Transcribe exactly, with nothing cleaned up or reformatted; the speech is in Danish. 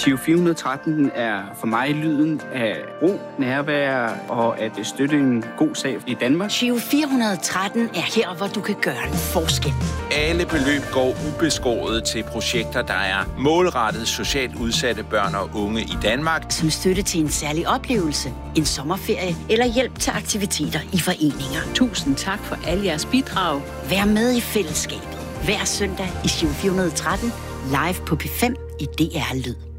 Giro fire hundrede og tretten er for mig lyden af ro, nærvær og at støtte en god sag i Danmark. Giro fire hundrede og tretten er her, hvor du kan gøre en forskel. Alle beløb går ubeskåret til projekter, der er målrettet socialt udsatte børn og unge i Danmark. Som støtte til en særlig oplevelse, en sommerferie eller hjælp til aktiviteter i foreninger. Tusind tak for alle jeres bidrag. Vær med i fællesskabet hver søndag i Giro fire hundrede og tretten live på P fem i D R Lyd.